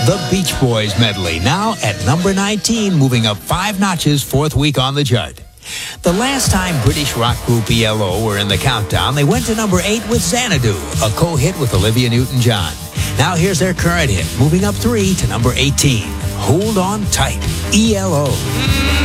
The Beach Boys medley, now at number 19, moving up 5 notches, 4th week on the chart. The last time British rock group ELO were in the countdown, they went to number 8 with Xanadu, a co-hit with Olivia Newton-John. Now here's their current hit, moving up 3 to number 18. Hold On Tight, ELO.